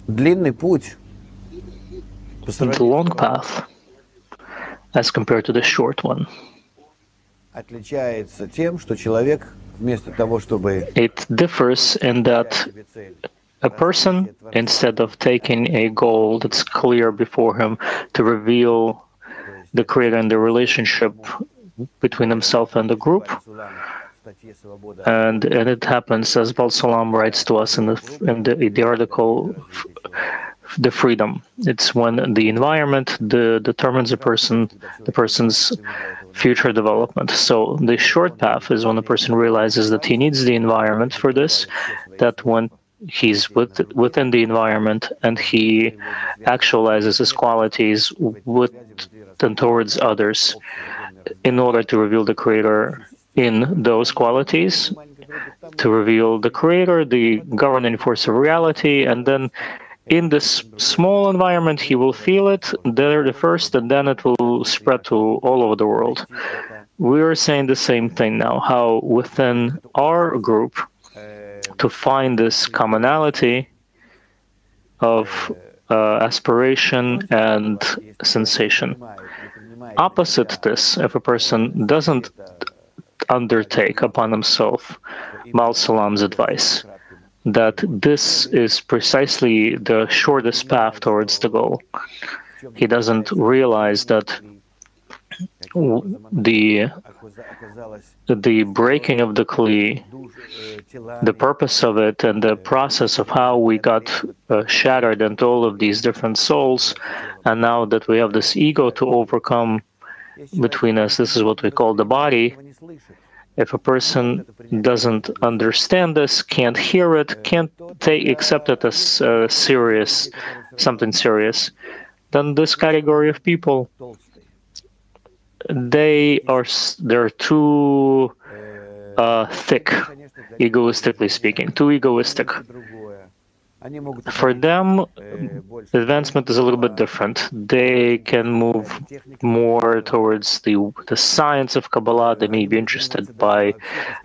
длинный путь по The сравнению long path as compared to the short one. отличается тем, что человек вместо того, чтобы It differs in that a person, instead of taking a goal that's clear before him to reveal the Creator and the relationship between himself and the group, and it happens, as Bal Salam writes to us in the article, the freedom. It's when the environment determines the person's future development. So the short path is when a person realizes that he needs the environment for this, that when he's within the environment and he actualizes his qualities with and towards others in order to reveal the Creator in those qualities, to reveal the Creator, the governing force of reality, and then in this small environment he will feel it there the first, and then it will spread to all over the world. We are saying the same thing now, how within our group to find this commonality of aspiration and sensation. Opposite this, if a person doesn't undertake upon himself Bal Salam's advice, that this is precisely the shortest path towards the goal, he doesn't realize that the breaking of the Kli, the purpose of it, and the process of how we got shattered into all of these different souls, and now that we have this ego to overcome between us, this is what we call the body. If a person doesn't understand this, can't hear it, can't accept it as serious, something serious, then this category of people, they're too thick, egoistically speaking, too egoistic. For them, advancement is a little bit different. They can move more towards the science of Kabbalah. They may be interested by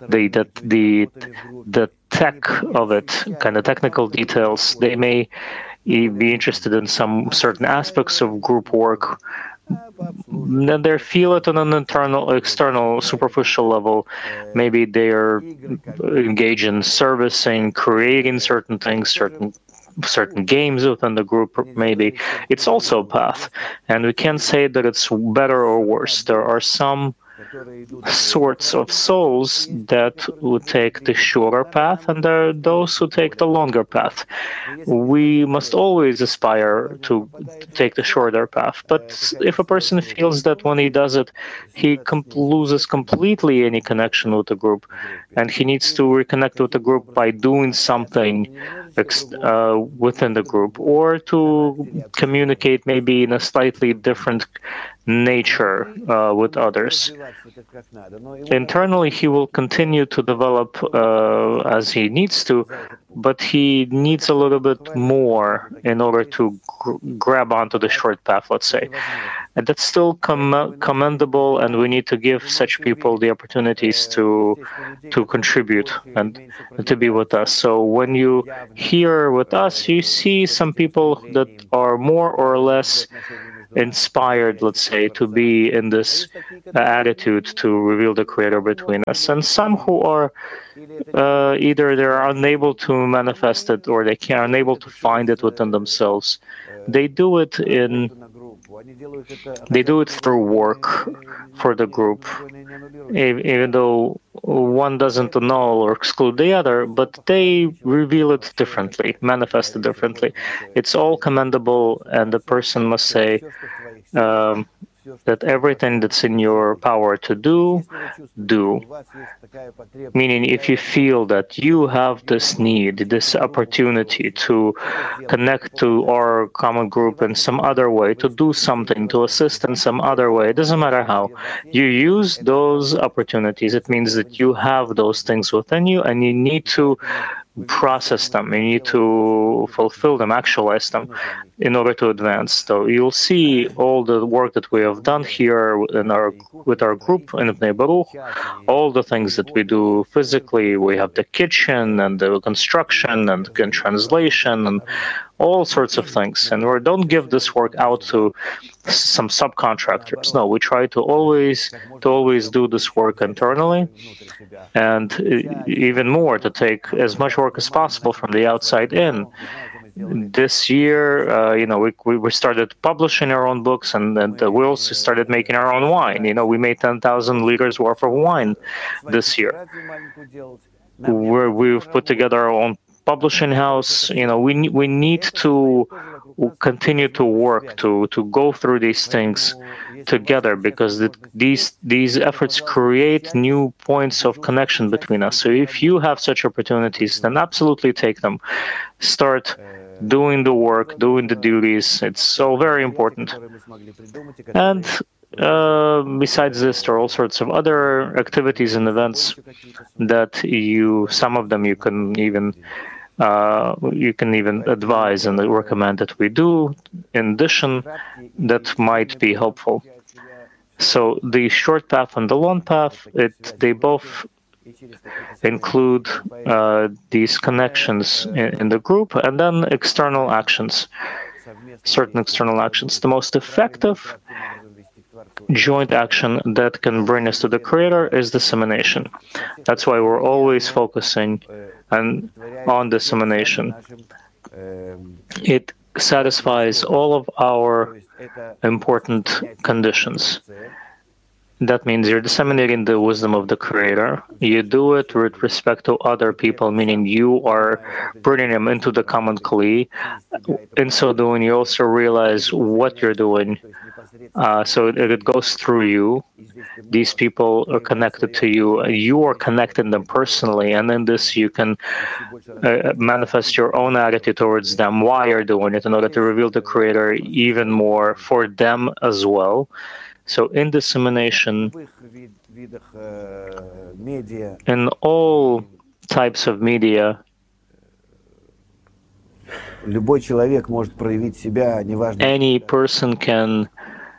the tech of it, kind of technical details. They may be interested in some certain aspects of group work. Then they feel it on an external, superficial level. Maybe they are engaged in servicing, creating certain things, certain games within the group. Maybe it's also a path, and we can't say that it's better or worse. There are some sorts of souls that would take the shorter path, and there are those who take the longer path. We must always aspire to take the shorter path, but if a person feels that when he does it, he loses completely any connection with the group, and he needs to reconnect with the group by doing something within the group, or to communicate maybe in a slightly different nature with others. Internally, he will continue to develop as he needs to, but he needs a little bit more in order to grab onto the short path, let's say. And that's still commendable, and we need to give such people the opportunities to contribute and to be with us. So when you hear with us, you see some people that are more or less inspired, let's say, to be in this attitude to reveal the Creator between us, and some who are either they're unable to manifest it or they are unable to find it within themselves. They do it through work for the group, even though one doesn't annul or exclude the other, but they reveal it differently, manifest it differently. It's all commendable, and the person must say that everything that's in your power to do. Meaning, if you feel that you have this need, this opportunity to connect to our common group in some other way, to do something, to assist in some other way, it doesn't matter how, you use those opportunities. It means that you have those things within you, and you need to process them, you need to fulfill them, actualize them. in order to advance. So you'll see all the work that we have done here with our group in Bnei Baruch, all the things that we do physically. We have the kitchen and the construction and translation and all sorts of things. And we don't give this work out to some subcontractors. No, we try to always do this work internally, and even more to take as much work as possible from the outside in. This year, we started publishing our own books, and we also started making our own wine. We made 10,000 liters worth of wine this year. We've put together our own publishing house. We need to continue to work to go through these things together, because these efforts create new points of connection between us. So if you have such opportunities, then absolutely take them. Start doing the work, doing the duties. It's so very important. And besides this, there are all sorts of other activities and events that some of them you can even advise and recommend that we do in addition that might be helpful. So the short path and the long path, they both include these connections in the group, and then external actions, certain external actions. The most effective joint action that can bring us to the Creator is dissemination. That's why we're always focusing on dissemination. It satisfies all of our important conditions. That means you're disseminating the wisdom of the Creator. You do it with respect to other people, meaning you are bringing them into the common Kli. In so doing, you also realize what you're doing. So it goes through you. These people are connected to you. You are connecting them personally, and in this you can manifest your own attitude towards them, why you're doing it, in order to reveal the Creator even more for them as well. So in dissemination, in all types of media, any person can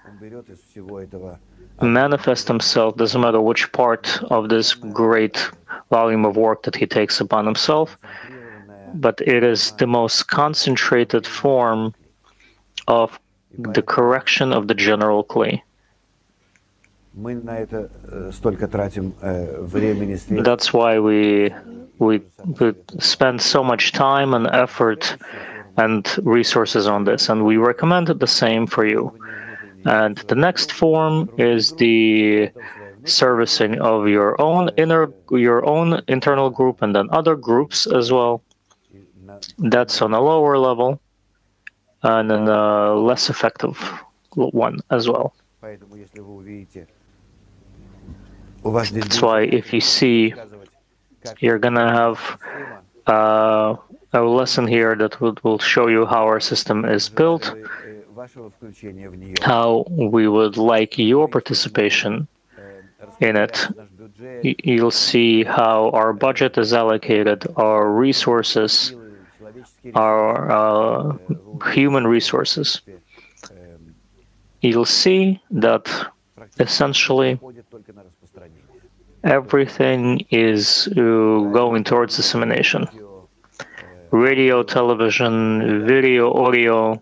manifest himself, doesn't matter which part of this great volume of work that he takes upon himself, but it is the most concentrated form of the correction of the general Kli. That's why we spend so much time and effort and resources on this, and we recommend the same for you. And the next form is the servicing of your own internal group, and then other groups as well. That's on a lower level and then a less effective one as well. That's why if you see, you're going to have a lesson here that will show you how our system is built, how we would like your participation in it. You'll see how our budget is allocated, our resources, our human resources. You'll see that essentially everything is going towards dissemination. Radio, television, video, audio,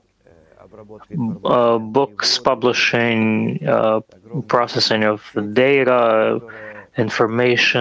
books, publishing, processing of data, information.